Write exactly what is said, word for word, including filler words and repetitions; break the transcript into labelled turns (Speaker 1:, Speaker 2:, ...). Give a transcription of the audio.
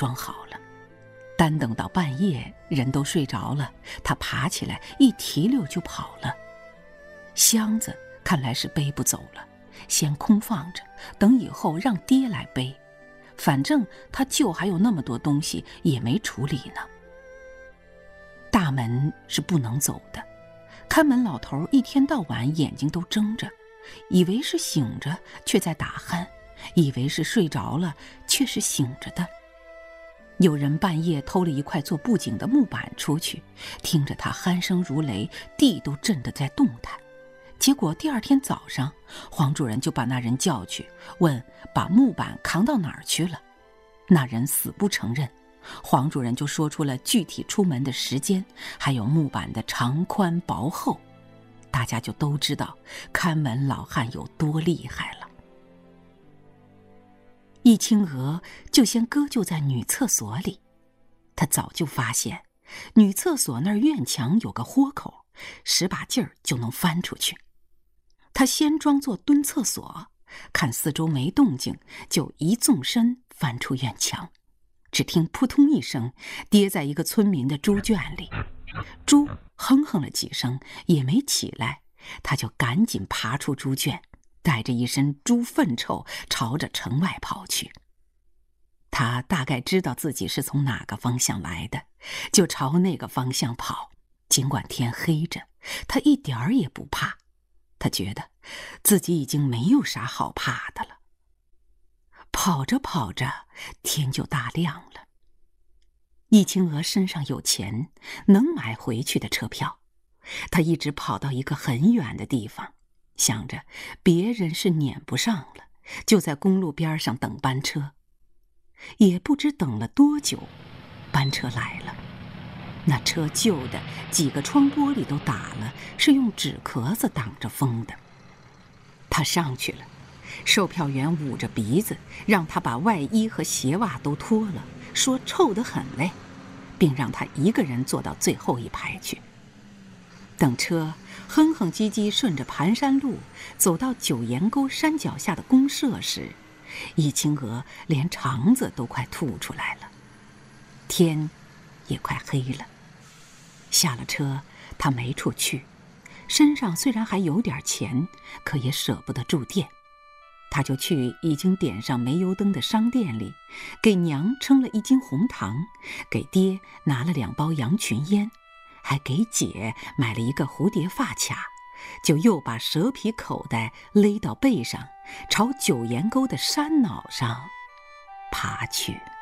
Speaker 1: 装好了。单等到半夜人都睡着了，他爬起来一提溜就跑了。箱子看来是背不走了，先空放着，等以后让爹来背。反正他舅还有那么多东西也没处理呢。大门是不能走的，看门老头一天到晚眼睛都睁着，以为是醒着，却在打鼾；以为是睡着了，却是醒着的。有人半夜偷了一块做布景的木板出去，听着他鼾声如雷，地都震得在动弹。结果第二天早上，黄主任就把那人叫去，问把木板扛到哪儿去了。那人死不承认，黄主任就说出了具体出门的时间，还有木板的长宽薄厚。大家就都知道看门老汉有多厉害了。易清娥就先搁就在女厕所里，她早就发现女厕所那儿院墙有个豁口，使把劲儿就能翻出去。她先装作蹲厕所，看四周没动静，就一纵身翻出院墙，只听扑通一声，跌在一个村民的猪圈里。猪哼哼了几声也没起来，她就赶紧爬出猪圈，带着一身猪粪臭朝着城外跑去。他大概知道自己是从哪个方向来的，就朝那个方向跑。尽管天黑着，他一点儿也不怕。他觉得自己已经没有啥好怕的了。跑着跑着，天就大亮了。易清娥身上有钱，能买回去的车票。他一直跑到一个很远的地方，想着别人是撵不上了，就在公路边上等班车。也不知等了多久，班车来了。那车旧的，几个窗玻璃都打了，是用纸壳子挡着风的。他上去了，售票员捂着鼻子，让他把外衣和鞋袜都脱了，说臭得很嘞，并让他一个人坐到最后一排去。等车哼哼唧唧顺着盘山路走到九岩沟山脚下的公社时，易清娥连肠子都快吐出来了。天也快黑了。下了车，他没处去，身上虽然还有点钱，可也舍不得住店。他就去已经点上煤油灯的商店里，给娘称了一斤红糖，给爹拿了两包羊群烟，还给姐买了一个蝴蝶发卡，就又把蛇皮口袋勒到背上，朝九岩沟的山脑上爬去。